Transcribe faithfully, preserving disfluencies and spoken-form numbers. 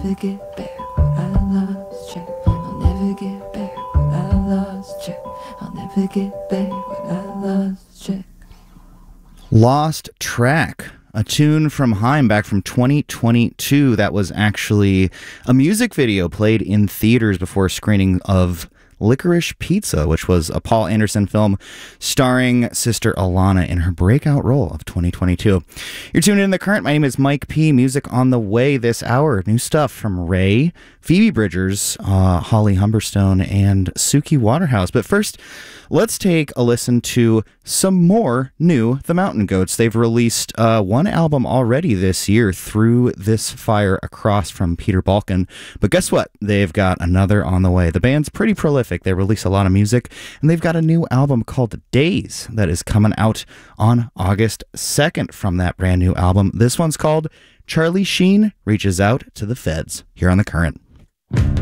never get back what I lost, check. I'll never get back what I lost, check. I'll never get back what I lost, check. Lost Track, a tune from Haim back from twenty twenty-two. That was actually a music video played in theaters before a screening of Licorice Pizza, which was a Paul Anderson film starring Sister Alana in her breakout role of twenty twenty-two. You're tuned in to The Current. My name is Mike P. Music on the way this hour. New stuff from Ray, Phoebe Bridgers, uh, Holly Humberstone, and Suki Waterhouse. But first, let's take a listen to some more new The Mountain Goats. They've released uh, one album already this year, Through This Fire Across from Peter Balkan. But guess what? They've got another on the way. The band's pretty prolific. They release a lot of music, and they've got a new album called Days that is coming out on August second from that brand new album. This one's called Charlie Sheen Reaches Out to the Feds, here on The Current.